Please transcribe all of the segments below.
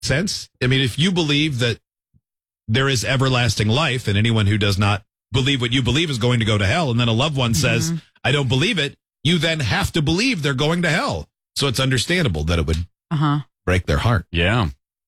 sense? I mean, if you believe that there is everlasting life and anyone who does not believe what you believe is going to go to hell, and then a loved one says, I don't believe it, you then have to believe they're going to hell. So it's understandable that it would break their heart. Yeah.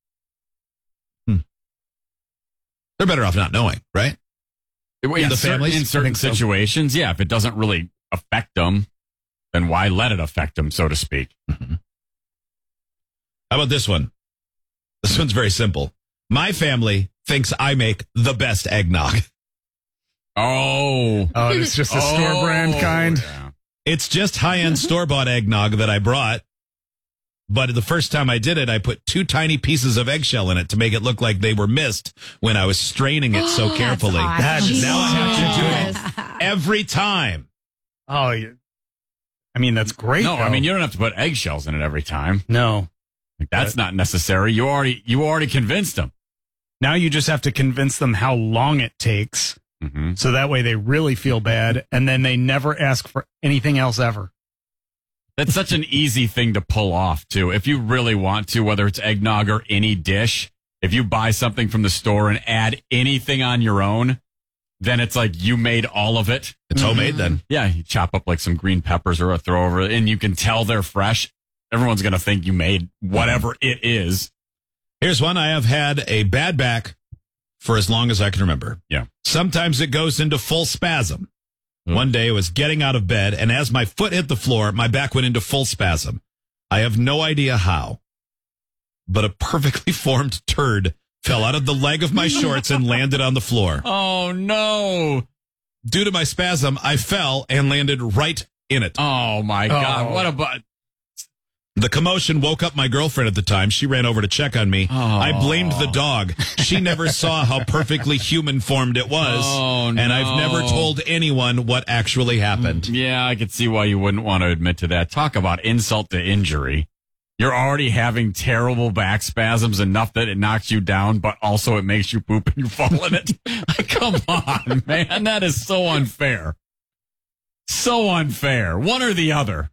They're better off not knowing, right? In the families? In certain situations, yeah. If it doesn't really affect them, then why let it affect them, so to speak? How about this one? This one's very simple. My family thinks I make the best eggnog. Oh, it's just a store brand kind. Yeah. It's just high-end store-bought eggnog that I brought. But the first time I did it, I put 2 tiny pieces of eggshell in it to make it look like they were missed when I was straining it so carefully. Now I have to do it every time. Oh, I mean, that's great. No, though. I mean, you don't have to put eggshells in it every time. No. Like, that's not necessary. You already convinced them. Now you just have to convince them how long it takes. So that way they really feel bad, and then they never ask for anything else ever. That's such an easy thing to pull off, too. If you really want to, whether it's eggnog or any dish, if you buy something from the store and add anything on your own, then it's like you made all of it. It's homemade then. Yeah, you chop up like some green peppers or a throw over it, and you can tell they're fresh. Everyone's going to think you made whatever it is. Here's one. I have had a bad back for as long as I can remember. Yeah. Sometimes it goes into full spasm. One day I was getting out of bed, and as my foot hit the floor, my back went into full spasm. I have no idea how, but a perfectly formed turd fell out of the leg of my shorts and landed on the floor. Oh, no. Due to my spasm, I fell and landed right in it. Oh, my God. What about... The commotion woke up my girlfriend at the time. She ran over to check on me. I blamed the dog. She never saw how perfectly human formed it was. And I've never told anyone what actually happened. Yeah, I could see why you wouldn't want to admit to that. Talk about insult to injury. You're already having terrible back spasms, enough that it knocks you down, but also it makes you poop and you fall in it. Like, come on, man. That is so unfair. So unfair. One or the other.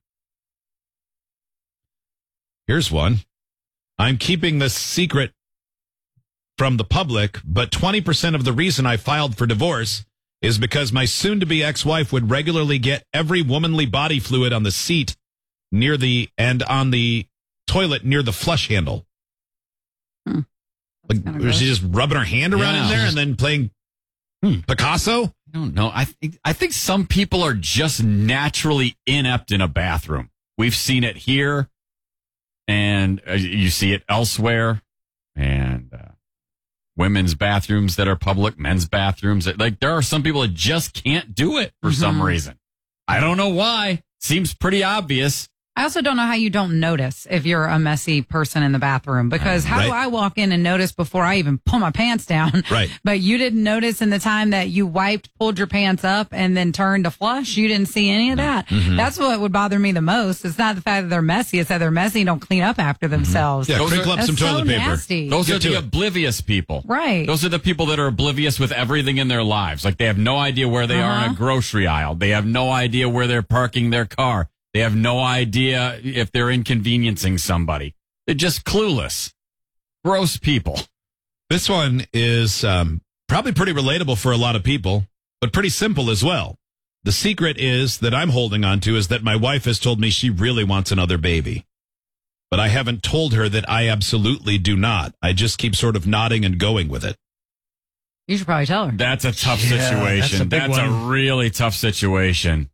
Here's one. I'm keeping this secret from the public, but 20% of the reason I filed for divorce is because my soon-to-be ex-wife would regularly get every womanly body fluid on the seat and on the toilet near the flush handle. Like, was she just rubbing her hand around in there and then playing Picasso? I don't know. I think some people are just naturally inept in a bathroom. We've seen it here. And you see it elsewhere, and women's bathrooms that are public, men's bathrooms. Like, there are some people that just can't do it for some reason. I don't know why. Seems pretty obvious. I also don't know how you don't notice if you're a messy person in the bathroom, because how do I walk in and notice before I even pull my pants down? Right. But you didn't notice in the time that you wiped, pulled your pants up, and then turned to flush? You didn't see any of that? That's what would bother me the most. It's not the fact that they're messy. It's that they're messy and don't clean up after themselves. Yeah, crinkle up some toilet paper. Nasty. Those are the oblivious people. Right. Those are the people that are oblivious with everything in their lives. Like, they have no idea where they are in a grocery aisle. They have no idea where they're parking their car. They have no idea if they're inconveniencing somebody. They're just clueless. Gross people. This one is probably pretty relatable for a lot of people, but pretty simple as well. The secret is that I'm holding on to is that my wife has told me she really wants another baby. But I haven't told her that I absolutely do not. I just keep sort of nodding and going with it. You should probably tell her. That's a tough situation. That's a really tough situation.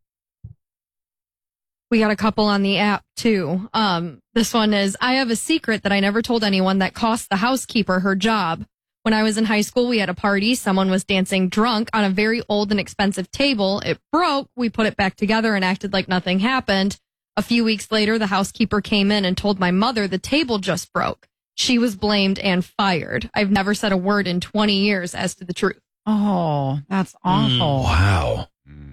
We got a couple on the app, too. This one is, I have a secret that I never told anyone that cost the housekeeper her job. When I was in high school, we had a party. Someone was dancing drunk on a very old and expensive table. It broke. We put it back together and acted like nothing happened. A few weeks later, the housekeeper came in and told my mother the table just broke. She was blamed and fired. I've never said a word in 20 years as to the truth. Oh, that's awful. Wow.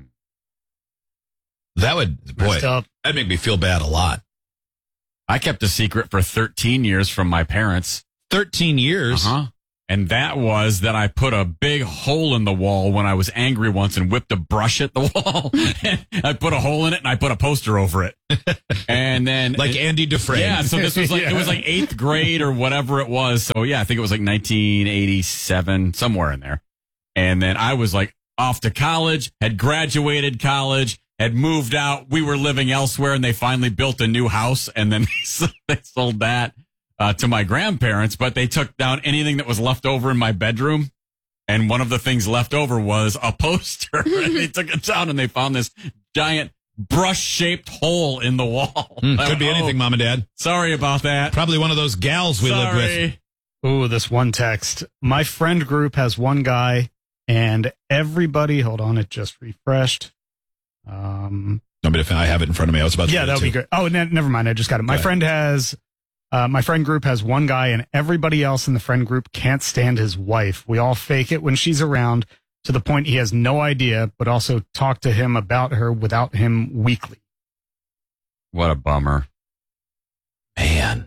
That would, boy, that'd make me feel bad a lot. I kept a secret for 13 years from my parents. 13 years? Uh-huh. And that was that I put a big hole in the wall when I was angry once and whipped a brush at the wall. I put a hole in it and I put a poster over it. And then like Andy Dufresne. Yeah, so this was like, it was like 8th grade or whatever it was. So yeah, I think it was like 1987, somewhere in there. And then I was like off to college, had graduated college, had moved out. We were living elsewhere and they finally built a new house and then they sold that to my grandparents, but they took down anything that was left over in my bedroom. And one of the things left over was a poster. And they took it down and they found this giant brush-shaped hole in the wall. Could be anything, Mom and Dad. Sorry about that. Probably one of those gals we live with. Ooh, this one text. My friend group has one guy and everybody, hold on, it just refreshed. I have it in front of me. I was about to that would be great. Oh, never mind. I just got it. My friend group has one guy and everybody else in the friend group can't stand his wife. We all fake it when she's around to the point he has no idea, but also talk to him about her without him weekly. What a bummer. Man.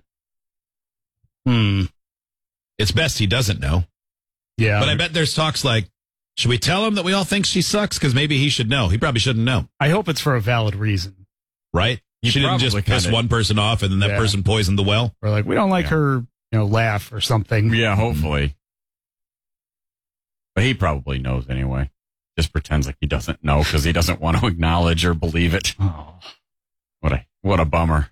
It's best he doesn't know. Yeah. But I bet there's talks like, should we tell him that we all think she sucks? Because maybe he should know. He probably shouldn't know. I hope it's for a valid reason. Right? She didn't just piss one person off and then that person poisoned the well. Or like, we don't like her, laugh or something. Yeah, hopefully. But he probably knows anyway. Just pretends like he doesn't know because he doesn't want to acknowledge or believe it. Oh. What a bummer.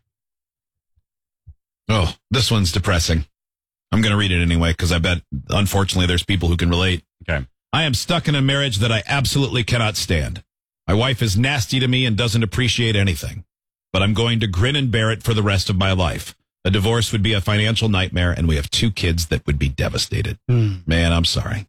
Oh, this one's depressing. I'm going to read it anyway because I bet, unfortunately, there's people who can relate. Okay. I am stuck in a marriage that I absolutely cannot stand. My wife is nasty to me and doesn't appreciate anything. But I'm going to grin and bear it for the rest of my life. A divorce would be a financial nightmare, and we have 2 kids that would be devastated. Man, I'm sorry.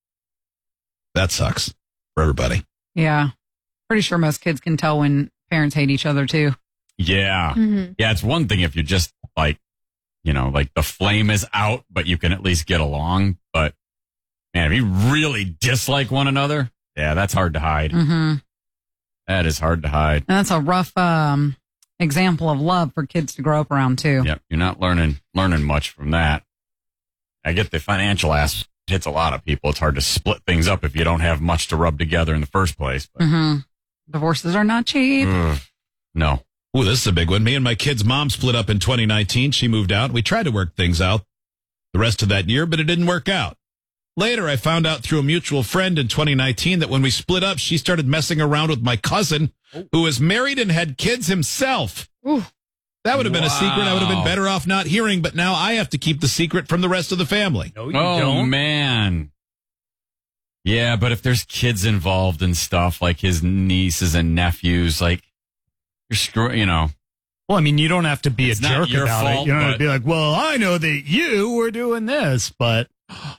That sucks for everybody. Yeah. Pretty sure most kids can tell when parents hate each other, too. Yeah. Mm-hmm. Yeah, it's one thing if you're just like, like the flame is out, but you can at least get along. But, man, if you really dislike one another, yeah, that's hard to hide. Mm-hmm. That is hard to hide. And that's a rough example of love for kids to grow up around too. Yep, you're not learning much from that. I get the financial aspect hits a lot of people. It's hard to split things up if you don't have much to rub together in the first place. But. Divorces are not cheap. No. Ooh, this is a big one. Me and my kid's mom split up in 2019. She moved out. We tried to work things out the rest of that year, but it didn't work out. Later, I found out through a mutual friend in 2019 that when we split up, she started messing around with my cousin, who was married and had kids himself. Ooh. That would have been a secret I would have been better off not hearing, but now I have to keep the secret from the rest of the family. No, you don't. Man. Yeah, but if there's kids involved and stuff, like his nieces and nephews, like, you're screwing, Well, I mean, you don't have to be a jerk your about fault, it. You don't have to be like, well, I know that you were doing this, but...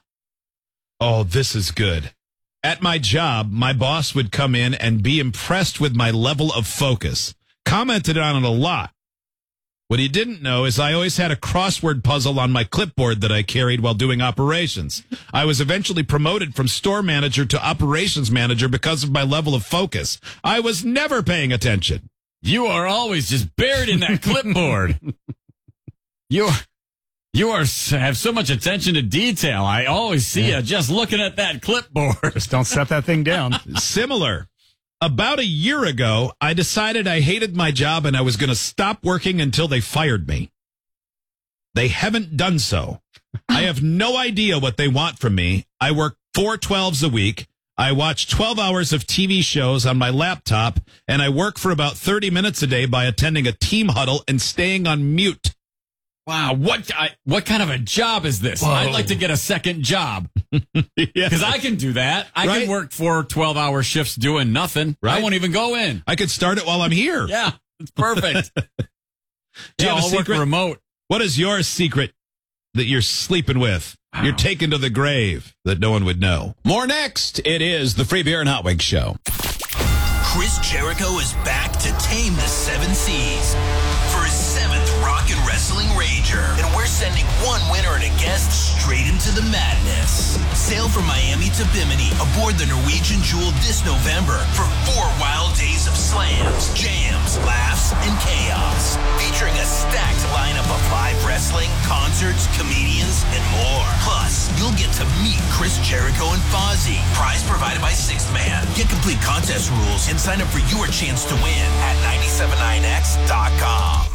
Oh, this is good. At my job, my boss would come in and be impressed with my level of focus. Commented on it a lot. What he didn't know is I always had a crossword puzzle on my clipboard that I carried while doing operations. I was eventually promoted from store manager to operations manager because of my level of focus. I was never paying attention. You are always just buried in that clipboard. You have so much attention to detail. I always see you just looking at that clipboard. Just don't set that thing down. Similar. About a year ago, I decided I hated my job and I was going to stop working until they fired me. They haven't done so. I have no idea what they want from me. I work 4 12s a week. I watch 12 hours of TV shows on my laptop, and I work for about 30 minutes a day by attending a team huddle and staying on mute. Wow, what kind of a job is this? Whoa. I'd like to get a second job. Because I can do that. I can work 4 12-hour shifts doing nothing. Right? I won't even go in. I could start it while I'm here. Yeah, it's perfect. Do you have a secret? Work remote. What is your secret that you're sleeping with? Wow. You're taken to the grave that no one would know. More next. It is the Free Beer and Hot Wings Show. Chris Jericho is back to tame the 7 seas for his 7th Rock and Wrestling Rager. And we're sending one winner and a guest straight into the madness. Sail from Miami to Bimini aboard the Norwegian Jewel this November for 4 wild days of slams, jams, laughs, and chaos. Featuring a stacked lineup of live wrestling, concerts, comedians, and more. Plus, you'll get to Jericho and Fozzie. Prize provided by Sixth Man. Get complete contest rules and sign up for your chance to win at 979x.com.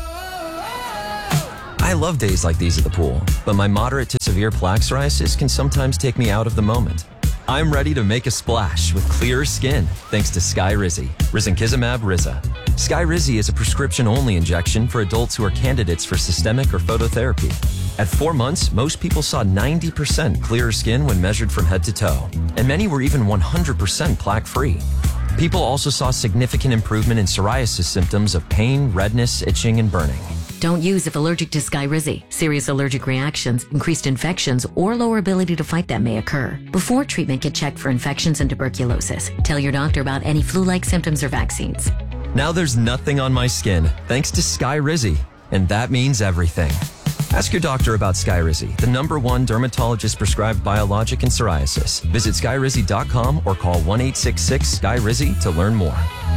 I love days like these at the pool, but my moderate to severe plaque psoriasis can sometimes take me out of the moment. I'm ready to make a splash with clearer skin thanks to Skyrizi, risankizumab Riza. Skyrizi is a prescription-only injection for adults who are candidates for systemic or phototherapy. At 4 months, most people saw 90% clearer skin when measured from head to toe, and many were even 100% plaque-free. People also saw significant improvement in psoriasis symptoms of pain, redness, itching, and burning. Don't use if allergic to Skyrizi. Serious allergic reactions, increased infections, or lower ability to fight them may occur. Before treatment, get checked for infections and tuberculosis. Tell your doctor about any flu-like symptoms or vaccines. Now there's nothing on my skin thanks to Skyrizi, and that means everything. Ask your doctor about Skyrizi, the #1 dermatologist-prescribed biologic in psoriasis. Visit Skyrizi.com or call 1-866-SKY-RIZI to learn more.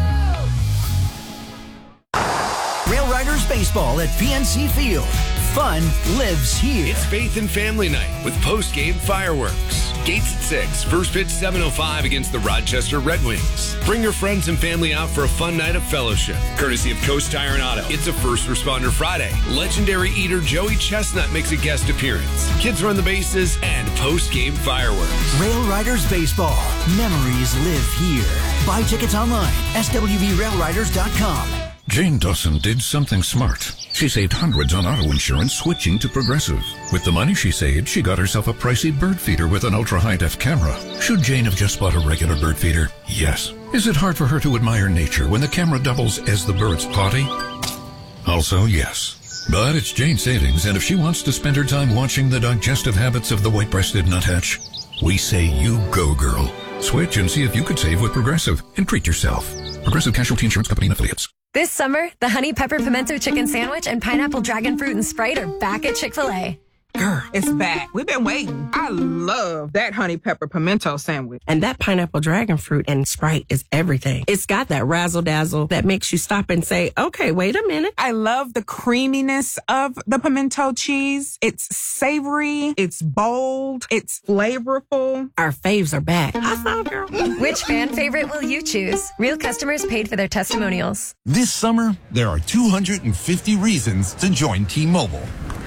Rail Riders Baseball at PNC Field. Fun lives here. It's Faith and Family Night with post-game fireworks. Gates at 6. First pitch 7:05 against the Rochester Red Wings. Bring your friends and family out for a fun night of fellowship. Courtesy of Coast Tire and Auto. It's a First Responder Friday. Legendary eater Joey Chestnut makes a guest appearance. Kids run the bases and post-game fireworks. Rail Riders Baseball. Memories live here. Buy tickets online. SWVRailriders.com. Jane Dawson did something smart. She saved hundreds on auto insurance switching to Progressive. With the money she saved, she got herself a pricey bird feeder with an ultra-high-def camera. Should Jane have just bought a regular bird feeder? Yes. Is it hard for her to admire nature when the camera doubles as the bird's potty? Also, yes. But it's Jane's savings, and if she wants to spend her time watching the digestive habits of the white-breasted nuthatch, we say you go, girl. Switch and see if you could save with Progressive and treat yourself. Progressive Casualty Insurance Company and Affiliates. This summer, the Honey Pepper Pimento Chicken Sandwich and Pineapple Dragon Fruit and Sprite are back at Chick-fil-A. Girl, it's back. We've been waiting. I love that Honey Pepper Pimento Sandwich. And that Pineapple Dragon Fruit and Sprite is everything. It's got that razzle-dazzle that makes you stop and say, okay, wait a minute. I love the creaminess of the pimento cheese. It's savory. It's bold. It's flavorful. Our faves are back. I saw, girl. Which fan favorite will you choose? Real customers paid for their testimonials. This summer, there are 250 reasons to join T-Mobile.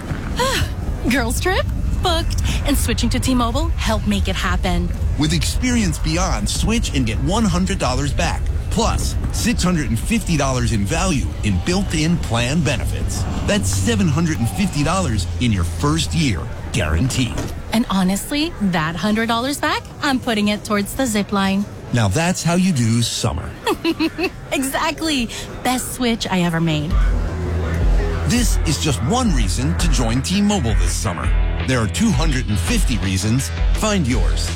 Girls trip? Booked. And switching to T-Mobile helped make it happen. With Experience Beyond, switch and get $100 back. Plus, $650 in value in built-in plan benefits. That's $750 in your first year, guaranteed. And honestly, that $100 back, I'm putting it towards the zip line. Now that's how you do summer. Exactly. Best switch I ever made. This is just one reason to join T-Mobile this summer. There are 250 reasons. Find yours.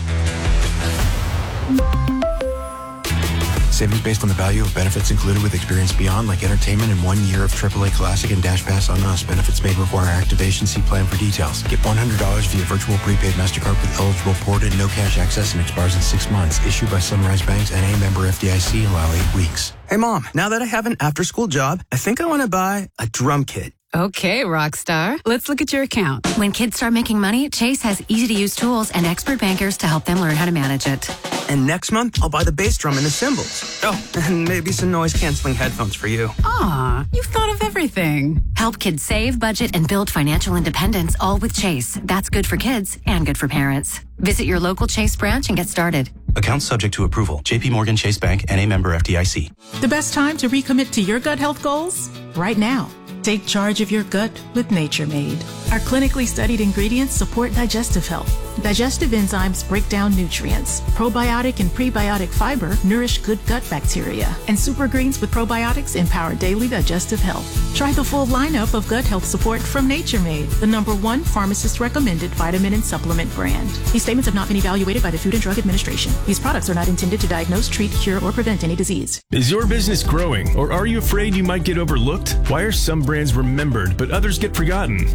Savings based on the value of benefits included with Experience Beyond, like entertainment and 1 year of AAA Classic and Dash Pass on Us. Benefits may require activation. See plan for details. Get $100 via virtual prepaid MasterCard with eligible port and no cash access and expires in 6 months. Issued by Sunrise Banks, N.A. member FDIC. Allow 8 weeks. Hey, Mom, now that I have an after-school job, I think I want to buy a drum kit. Okay, Rockstar. Let's look at your account. When kids start making money, Chase has easy-to-use tools and expert bankers to help them learn how to manage it. And next month, I'll buy the bass drum and the cymbals. Oh, and maybe some noise-canceling headphones for you. Aw, you've thought of everything. Help kids save, budget, and build financial independence, all with Chase. That's good for kids and good for parents. Visit your local Chase branch and get started. Account subject to approval. JP Morgan Chase Bank, N.A. member FDIC. The best time to recommit to your gut health goals? Right now. Take charge of your gut with Nature Made. Our clinically studied ingredients support digestive health. Digestive enzymes break down nutrients. Probiotic and prebiotic fiber nourish good gut bacteria. And super greens with probiotics empower daily digestive health. Try the full lineup of gut health support from Nature Made, the #1 pharmacist-recommended vitamin and supplement brand. These statements have not been evaluated by the Food and Drug Administration. These products are not intended to diagnose, treat, cure, or prevent any disease. Is your business growing, or are you afraid you might get overlooked? Why are some brands remembered, but others get forgotten? Join Q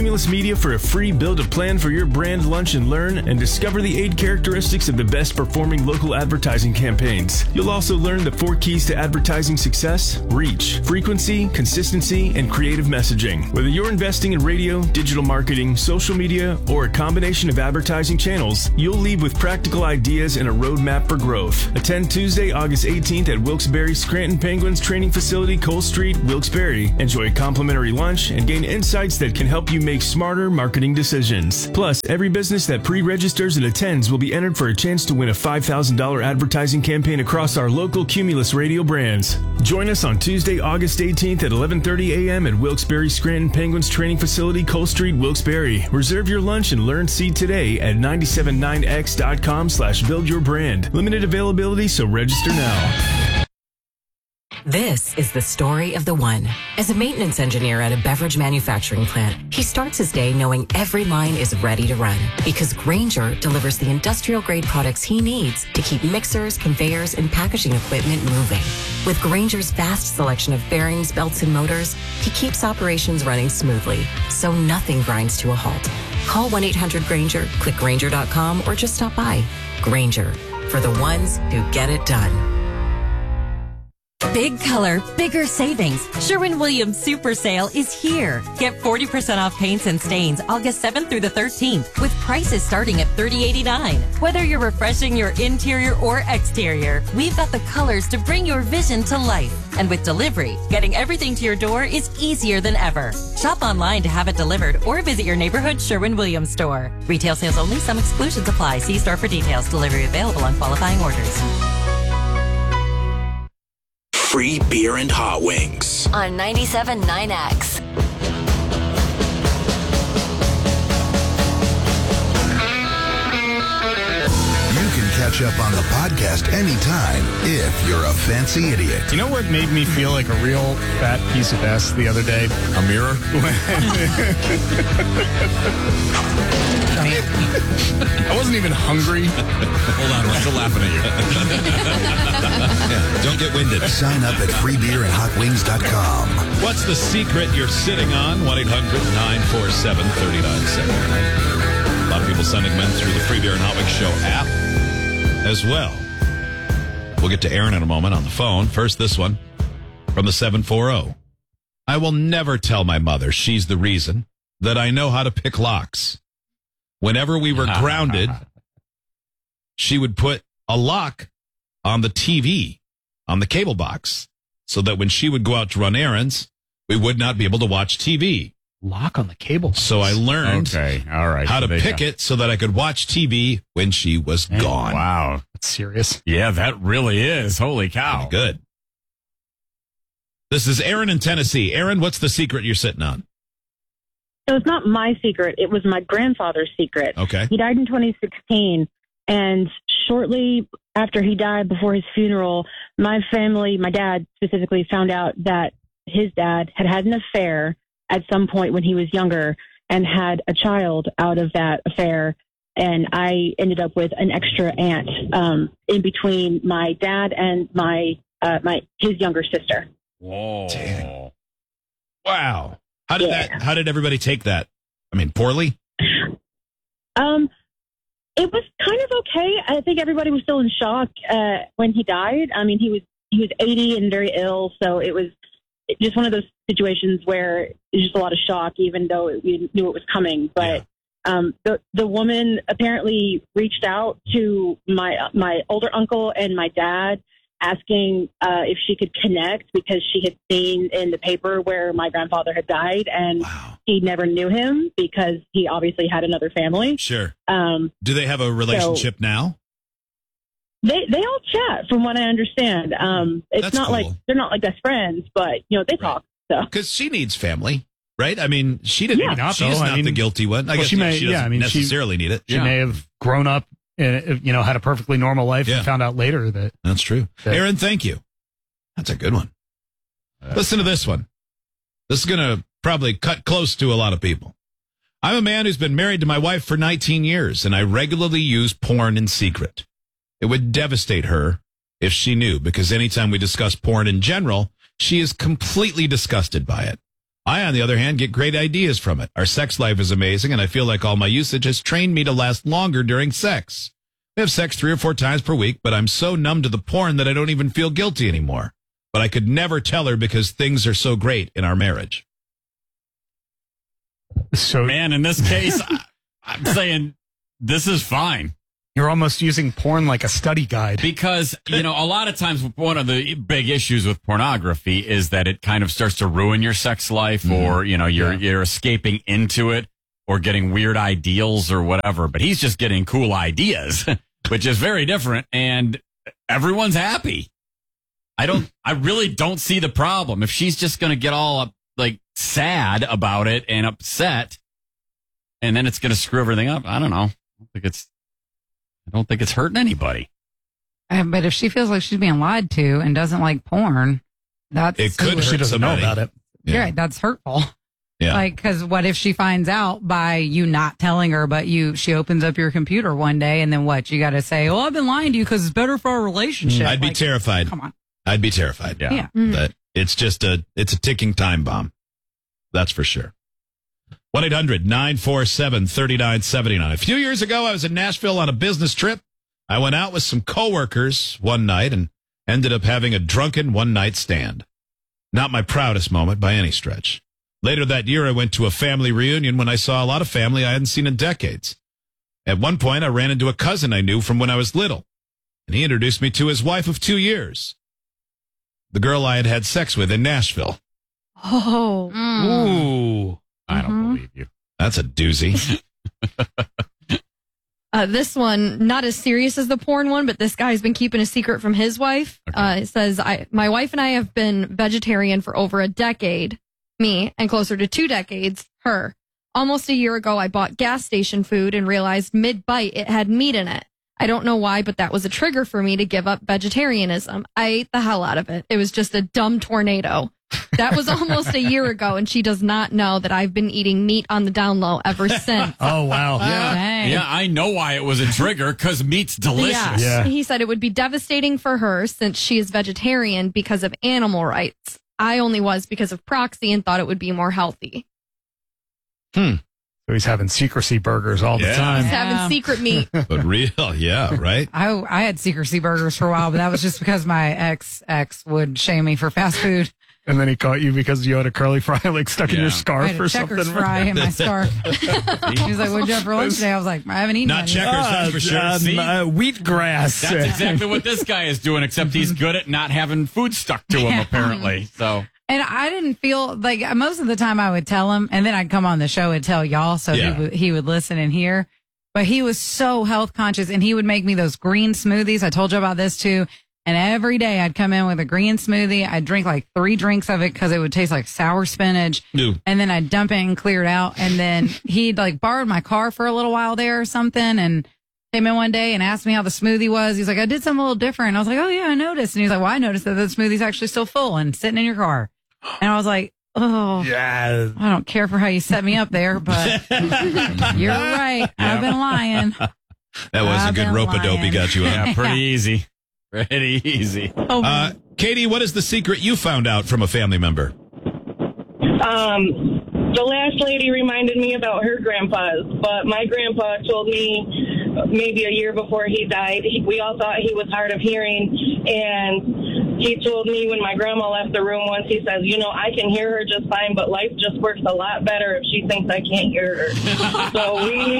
Cumulus Media for a free build-a-plan for your brand lunch and learn, and discover the 8 characteristics of the best performing local advertising campaigns. You'll also learn the 4 keys to advertising success: reach, frequency, consistency, and creative messaging. Whether you're investing in radio, digital marketing, social media, or a combination of advertising channels, you'll leave with practical ideas and a roadmap for growth. Attend Tuesday, August 18th at Wilkes-Barre Scranton Penguins Training Facility, Cole Street, Wilkes-Barre. Enjoy a complimentary lunch and gain insights that can help you make smarter marketing decisions. Plus, every business that pre-registers and attends will be entered for a chance to win a $5,000 advertising campaign across our local Cumulus radio brands. Join us on Tuesday, August 18th at 11:30 a.m. at Wilkes-Barre Scranton Penguins Training Facility, Cole Street, Wilkes-Barre. Reserve your lunch and learn seat today at 979x.com/buildyourbrand. Limited availability, so register now. This is the story of the one. As a maintenance engineer at a beverage manufacturing plant, he starts his day knowing every line is ready to run because Grainger delivers the industrial-grade products he needs to keep mixers, conveyors, and packaging equipment moving. With Grainger's vast selection of bearings, belts, and motors, he keeps operations running smoothly, so nothing grinds to a halt. Call 1-800-GRAINGER, click Grainger.com, or just stop by. Grainger, for the ones who get it done. Big color, bigger savings. Sherwin-Williams Super Sale is here. Get 40% off paints and stains August 7th through the 13th with prices starting at $30.89. Whether you're refreshing your interior or exterior, we've got the colors to bring your vision to life. And with delivery, getting everything to your door is easier than ever. Shop online to have it delivered or visit your neighborhood Sherwin-Williams store. Retail sales only. Some exclusions apply. See store for details. Delivery available on qualifying orders. Free beer and hot wings on 97.9X. You can catch up on the podcast anytime if you're a fancy idiot. You know what made me feel like a real fat piece of S the other day? A mirror? I wasn't even hungry. Hold on, we're still laughing at you. Yeah, don't get winded. Sign up at freebeerandhotwings.com. What's the secret you're sitting on? 1-800-947-3979. A lot of people sending men through the Free Beer and Hot Wings Show app as well. We'll get to Aaron in a moment on the phone. First, this one from the 740. I will never tell my mother she's the reason that I know how to pick locks. Whenever we were grounded, she would put a lock on the TV, on the cable box, so that when she would go out to run errands, we would not be able to watch TV. Lock on the cable box. So I learned how to So pick it so that I could watch TV when she was gone. Wow. That's serious. Yeah, that really is. Holy cow. Good. This is Aaron in Tennessee. Aaron, what's the secret you're sitting on? So it's not my secret. It was my grandfather's secret. Okay. He died in 2016. And shortly after he died, before his funeral, my family, my dad specifically, found out that his dad had had an affair at some point when he was younger and had a child out of that affair. And I ended up with an extra aunt in between my dad and his younger sister. Whoa. Dang. Wow. How did everybody take that? I mean, poorly? It was kind of okay. I think everybody was still in shock when he died. I mean, he was 80 and very ill, so it was just one of those situations where it's just a lot of shock, even though we knew it was coming. But the woman apparently reached out to my older uncle and my dad, asking if she could connect because she had seen in the paper where my grandfather had died, and he never knew him because he obviously had another family. Sure. Do they have a relationship now? They all chat, from what I understand. It's That's not cool. like they're not like best friends, but they talk. So Because she needs family, right? I mean, she didn't. Yeah. She's not the guilty one. I guess she doesn't necessarily need it. She may have grown up, had a perfectly normal life and found out later that. That's true. Aaron, thank you. That's a good one. Listen to this one. This is going to probably cut close to a lot of people. I'm a man who's been married to my wife for 19 years, and I regularly use porn in secret. It would devastate her if she knew, because anytime we discuss porn in general, she is completely disgusted by it. I, on the other hand, get great ideas from it. Our sex life is amazing, and I feel like all my usage has trained me to last longer during sex. We have sex 3 or 4 times per week, but I'm so numb to the porn that I don't even feel guilty anymore. But I could never tell her because things are so great in our marriage. So, man, in this case, I'm saying this is fine. You're almost using porn like a study guide. Because, a lot of times one of the big issues with pornography is that it kind of starts to ruin your sex life or, you're escaping into it or getting weird ideals or whatever. But he's just getting cool ideas, which is very different. And everyone's happy. I really don't see the problem. If she's just going to get all sad about it and upset and then it's going to screw everything up, I don't know. I don't think it's hurting anybody. But if she feels like she's being lied to and doesn't like porn, it could hurt. She doesn't know about it. Yeah, right, that's hurtful. Yeah. Because what if she finds out by you not telling her, but she opens up your computer one day and then what? You got to say, "Oh, I've been lying to you because it's better for our relationship." I'd be terrified. Come on. I'd be terrified. Yeah. That it's just it's a ticking time bomb. That's for sure. 1-800-947-3979. A few years ago, I was in Nashville on a business trip. I went out with some coworkers one night and ended up having a drunken one-night stand. Not my proudest moment by any stretch. Later that year, I went to a family reunion when I saw a lot of family I hadn't seen in decades. At one point, I ran into a cousin I knew from when I was little, and he introduced me to his wife of 2 years, the girl I had had sex with in Nashville. Oh. Ooh. I don't believe you. That's a doozy. This one, not as serious as the porn one, but this guy's been keeping a secret from his wife. It says, my wife and I have been vegetarian for over a decade, me, and closer to 2 decades, her. Almost a year ago, I bought gas station food and realized mid-bite it had meat in it. I don't know why, but that was a trigger for me to give up vegetarianism. I ate the hell out of it. It was just a dumb tornado. That was almost a year ago, and she does not know that I've been eating meat on the down low ever since. Oh, wow. Yeah, I know why it was a trigger, because meat's delicious. Yeah. He said it would be devastating for her since she is vegetarian because of animal rights. I only was because of proxy and thought it would be more healthy. So he's having secrecy burgers all the time. He's having secret meat. But real, yeah, right? I had secrecy burgers for a while, but that was just because my ex would shame me for fast food. And then he caught you because you had a curly fry stuck in your scarf I had a or Checkers something. fry in my scarf. He was like, "What'd you have for lunch today?" I was like, "I haven't eaten Not any." Checkers, that's for sure. See? Wheatgrass. That's exactly what this guy is doing, except he's good at not having food stuck to him, apparently. So. And I didn't feel like most of the time I would tell him, and then I'd come on the show and tell y'all, so he would listen and hear. But he was so health conscious, and he would make me those green smoothies. I told you about this too. And every day I'd come in with a green smoothie. I'd drink like 3 drinks of it because it would taste like sour spinach. Ew. And then I'd dump it and clear it out. And then he'd borrowed my car for a little while there or something, and came in one day and asked me how the smoothie was. He's like, "I did something a little different." And I was like, "Oh yeah, I noticed." And he's like, "Well, I noticed that the smoothie's actually still full and sitting in your car." And I was like, "Oh, yeah, I don't care for how you set me up there, but you're right. I've been lying." That was a good rope-a-dope he got you on. Yeah, pretty easy. Pretty easy. Katie, what is the secret you found out from a family member? The last lady reminded me about her grandpa's, but my grandpa told me maybe a year before he died, we all thought he was hard of hearing, and he told me when my grandma left the room once, he says, "I can hear her just fine, but life just works a lot better if she thinks I can't hear her." So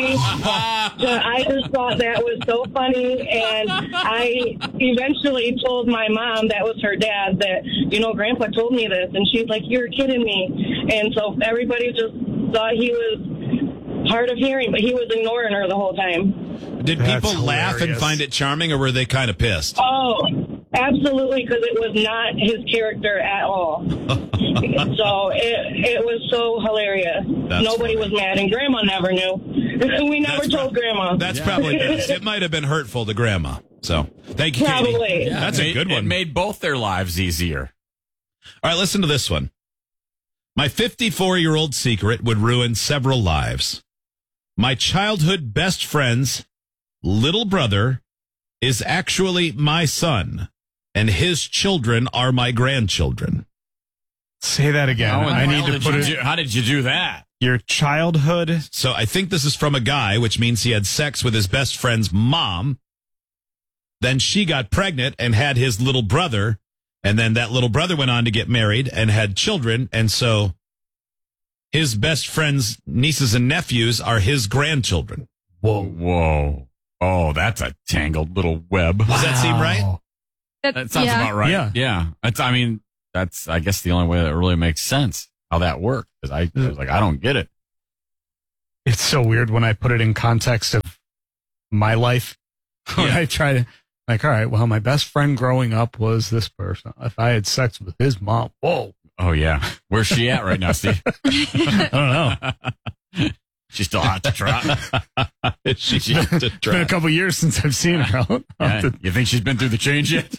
I just thought that was so funny, and I eventually told my mom, that was her dad, that, Grandpa told me this, and she's like, "You're kidding me." And so everybody just thought he was hard of hearing, but he was ignoring her the whole time. Did people laugh and find it charming, or were they kind of pissed? Oh, absolutely, because it was not his character at all. So it was so hilarious. Nobody was mad, and Grandma never knew. We never told Grandma. That's probably best. It might have been hurtful to Grandma. So thank you, Katie. Probably. Yeah, that's a good one. It made both their lives easier. All right, listen to this one. My 54-year-old secret would ruin several lives. My childhood best friend's little brother is actually my son, and his children are my grandchildren. Say that again. I need to put it. How did you do that? Your childhood. So I think this is from a guy, which means he had sex with his best friend's mom. Then she got pregnant and had his little brother. And then that little brother went on to get married and had children. And so his best friend's nieces and nephews are his grandchildren. Whoa. Oh, that's a tangled little web. Does that seem right? That sounds about right. Yeah. That's, I guess, the only way that really makes sense how that worked. Because I was like, I don't get it. It's so weird when I put it in context of my life. When I try to, like, all right, well, my best friend growing up was this person. If I had sex with his mom, whoa. Oh, yeah. Where's she at right now, Steve? I don't know. She's still hot to trot. It's been a couple years since I've seen her. Yeah, you think she's been through the change yet?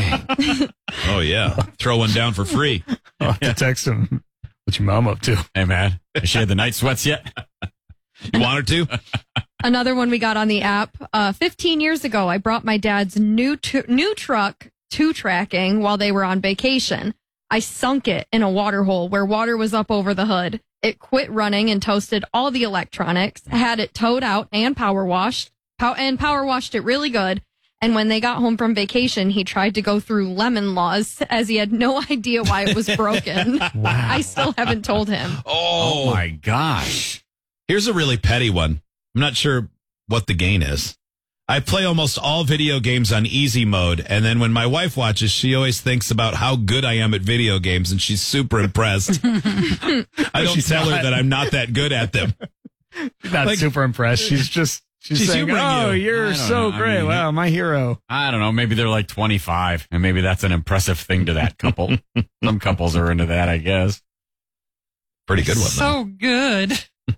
Oh, yeah. Throw one down for free. I'll have to text him. What's your mom up to? Hey, man. Has she had the night sweats yet? You want her to? Another one we got on the app. 15 years ago, I brought my dad's new truck to tracking while they were on vacation. I sunk it in a water hole where water was up over the hood. It quit running and toasted all the electronics, had it towed out and power washed it really good. And when they got home from vacation, he tried to go through lemon laws as he had no idea why it was broken. Wow. I still haven't told him. Oh my gosh. Here's a really petty one. I'm not sure what the gain is. I play almost all video games on easy mode, and then when my wife watches, she always thinks about how good I am at video games, and she's super impressed. I don't tell her that I'm not that good at them. She's not super impressed. She's saying, oh, you're so great. Wow, my hero. I don't know. Maybe they're like 25, and maybe that's an impressive thing to that couple. Some couples are into that, I guess. Pretty good one, though. So good.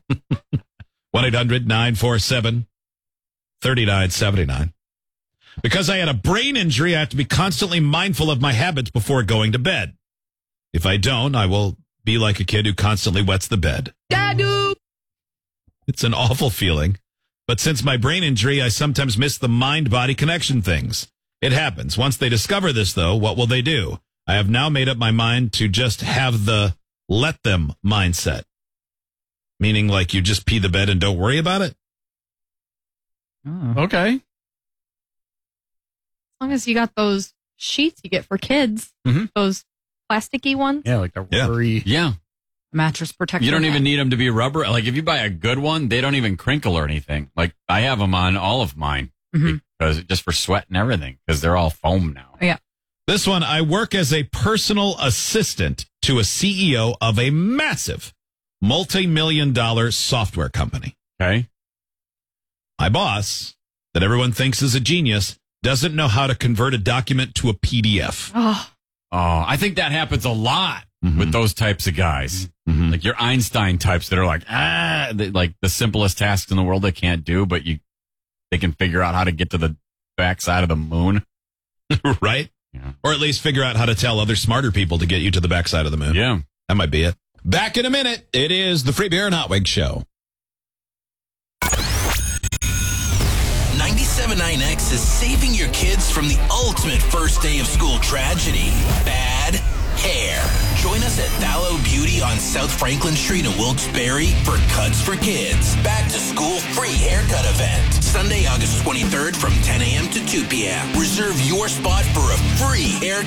1-800-947-3979. Because I had a brain injury, I have to be constantly mindful of my habits before going to bed. If I don't, I will be like a kid who constantly wets the bed. Dadu! It's an awful feeling. But since my brain injury, I sometimes miss the mind-body connection things. It happens. Once they discover this, though, what will they do? I have now made up my mind to just have the let them mindset. Meaning like you just pee the bed and don't worry about it? Oh. Okay. As long as you got those sheets you get for kids, those plasticky ones. Yeah, like the rubbery. Yeah. Mattress protector. You don't even need them to be rubber. Like if you buy a good one, they don't even crinkle or anything. Like I have them on all of mine because just for sweat and everything because they're all foam now. Yeah. This one, I work as a personal assistant to a CEO of a massive multi-million-dollar software company. Okay. My boss, that everyone thinks is a genius, doesn't know how to convert a document to a PDF. Oh, I think that happens a lot with those types of guys. Like your Einstein types that are like, like the simplest tasks in the world they can't do, but they can figure out how to get to the backside of the moon. Right? Yeah. Or at least figure out how to tell other smarter people to get you to the backside of the moon. Yeah. That might be it. Back in a minute. It is the Free Beer and Hot Wings Show. 97.9X is saving your kids from the ultimate first day of school tragedy. Bad hair. Join us at Thallow Beauty on South Franklin Street in Wilkes-Barre for Cuts for Kids. Back to school free haircut event. Sunday, August 23rd from 10 a.m. to 2 p.m. Reserve your spot for a free haircut